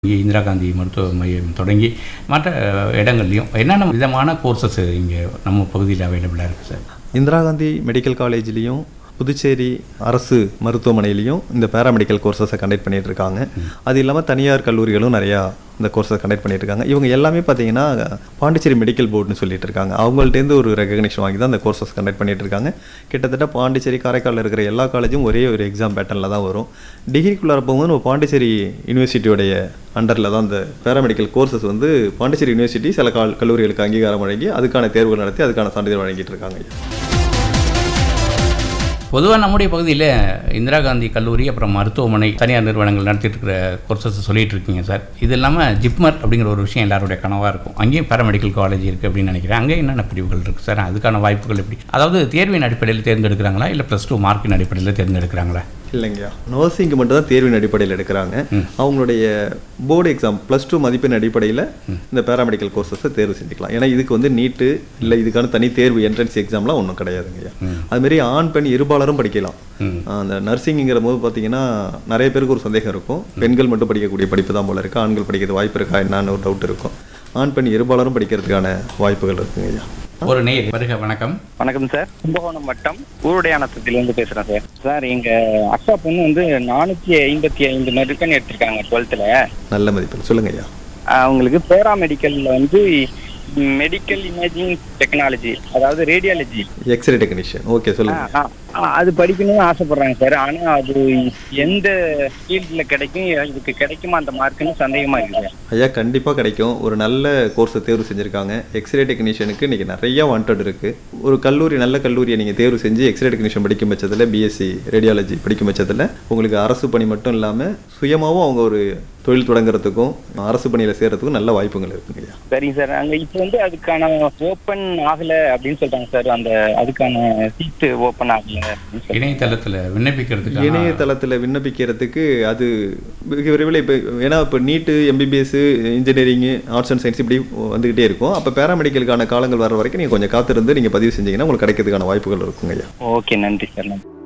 இங்கே இந்திரா காந்தி மருத்துவ மையம் தொடங்கி மற்ற இடங்கள்லையும் என்னென்ன விதமான கோர்சஸ் இங்கே நம்ம பகுதியில் அவைலபிளாக இருக்குது சார்? இந்திரா காந்தி மெடிக்கல் காலேஜ்லேயும் புதுச்சேரி அரசு மருத்துவமனையிலையும் இந்த பேராமெடிக்கல் கோர்சஸை கண்டக்ட் பண்ணிகிட்டு இருக்காங்க. அது இல்லாமல் தனியார் கல்லூரிகளும் நிறையா இந்த கோர்ஸை கண்டக்ட் பண்ணிட்டு இருக்காங்க. இவங்க எல்லாமே பார்த்தீங்கன்னா பாண்டிச்சேரி மெடிக்கல் போர்டுன்னு சொல்லிட்டு இருக்காங்க. அவங்கள்ட்டேருந்து ஒரு ரெகக்னிஷன் வாங்கி தான் இந்த கோர்சஸ் கண்டக்ட் பண்ணிட்டு இருக்காங்க. கிட்டத்தட்ட பாண்டிச்சேரி காரைக்காலில் இருக்கிற எல்லா காலேஜும் ஒரே ஒரு எக்ஸாம் பேட்டர்னில் தான் வரும். டிகிரிக்குள்ளார போகும்போது நம்ம பாண்டிச்சேரி யூனிவர்சிட்டியோடைய அண்டரில் தான் இந்த பேராமெடிக்கல் கோர்சஸ் பாண்டிச்சேரி யூனிவர்சிட்டி சில கல்லூரிகளுக்கு அங்கீகாரம் வழங்கி அதுக்கான தேர்வுகள் நடத்தி அதுக்கான சான்றிதழ் வழங்கிட்டு இருக்காங்க. பொதுவாக நம்முடைய பகுதியில் இந்திரா காந்தி கல்லூரி அப்புறம் மருத்துவமனை தனியார் நிறுவனங்கள் நடத்திட்டு இருக்கிற கோர்சஸ் சொல்லிட்டு இருக்கீங்க சார். இது இல்லாமல் ஜிப்மர் அப்படிங்கிற ஒரு விஷயம் எல்லாருடைய கனவாக இருக்கும். அங்கேயும் பேராமெடிக்கல் காலேஜ் இருக்குது அப்படின்னு நினைக்கிறேன். அங்கே என்னென்ன பிரிவுகள் இருக்குது சார்? அதுக்கான வாய்ப்புகள் எப்படி? அதாவது தேர்வின் அடிப்படையில் தேர்ந்தெடுக்கிறாங்களா இல்லை +2 மார்க்கின் அடிப்படையில் தேர்ந்தெடுக்கிறாங்களா? இல்லைங்கய்யா, நர்சிங்க்கு மட்டும் தான் தேர்வின் அடிப்படையில் எடுக்கிறாங்க. அவங்களுடைய போர்டு எக்ஸாம் +2 மதிப்பெண் அடிப்படையில் இந்த பேராமெடிக்கல் கோர்சஸை தேர்வு செஞ்சுக்கலாம். ஏன்னா இதுக்கு நீட்டு இல்லை இதுக்கான தனி தேர்வு என்ட்ரன்ஸ் எக்ஸாம்லாம் ஒன்றும் கிடையாதுங்கய்யா. அதுமாரி ஆண் பெண் இருபாலரும் படிக்கலாம். அந்த நர்சிங்கிற போது பார்த்தீங்கன்னா நிறைய பேருக்கு ஒரு சந்தேகம் இருக்கும், பெண்கள் மட்டும் படிக்கக்கூடிய படிப்பு தான் போல இருக்குது, ஆண்கள் படிக்கிறது வாய்ப்பு இருக்கா என்னன்னு ஒரு டவுட் இருக்கும். ஆண் பெண் இருபாலரும் படிக்கிறதுக்கான வாய்ப்புகள் இருக்குங்கய்யா. ஒரு நேர் வருக. வணக்கம். வணக்கம் சார். கும்பகோணம் வட்டம் ஊருடையானத்திலிருந்து பேசுகிறேன் சார். சார் எங்கள் அக்கா பொண்ணு 455 மதிப்பெண் எடுத்திருக்காங்க 12th. நல்ல மதிப்பெண். சொல்லுங்க ஐயா. அவங்களுக்கு பேராமெடிக்கலில் மெடிக்கல் இமேஜிங் டெக்னாலஜி, அதாவது ரேடியாலஜி, எக்ஸ்ரே டெக்னீஷியன். ஓகே, சொல்லுங்க. அது படிக்கணும்னு ஆசைப்படுறாங்க சார். ஆனால் அது எந்த ஃபீல்டில் கிடைக்கும், இதுக்கு கிடைக்குமா அந்த மார்க்குன்னு சந்தேகமாக இருக்குது சார். ஐயா, கண்டிப்பாக கிடைக்கும். ஒரு நல்ல கோர்ஸை தேர்வு செஞ்சுருக்காங்க. எக்ஸ்ரே டெக்னீஷியனுக்கு இன்றைக்கி நிறையா வாண்டட் இருக்குது. ஒரு கல்லூரி நல்ல கல்லூரியை நீங்கள் தேர்வு செஞ்சு எக்ஸ்ரே டெக்னீஷியன் படிக்கும் பட்சத்தில், பிஎஸ்சி ரேடியாலஜி படிக்கும் பட்சத்தில் உங்களுக்கு அரசு பணி மட்டும் இல்லாமல் சுயமாகவும் அவங்க ஒரு தொழில் தொடங்குறதுக்கும் அரசு பணியில் சேர்கிறதுக்கும் நல்ல வாய்ப்புகள் இருக்குங்க ஐயா. சரிங்க சார். அங்கே இப்போ அதுக்கான ஓப்பன் ஆகலை அப்படின்னு சொல்கிறாங்க சார். அதுக்கான சீட்டு ஓப்பன் ஆகலை. இணையதளத்தில் விண்ணப்பிக்கிறதுக்கு அது விரைவில் இப்போ ஏன்னா இப்போ நீட்டு, MBBS, engineering, arts and science இப்படி வந்துகிட்டே இருக்கும். அப்போ பேராமெடிக்கலுக்கான காலங்கள் வர வரைக்கும் நீங்கள் கொஞ்சம் காத்திருந்து நீங்கள் பதிவு செஞ்சீங்கன்னா உங்களுக்கு கிடைக்கிறதுக்கான வாய்ப்புகள் இருக்குங்க ஐயா. ஓகே, நன்றி சார். நன்றி.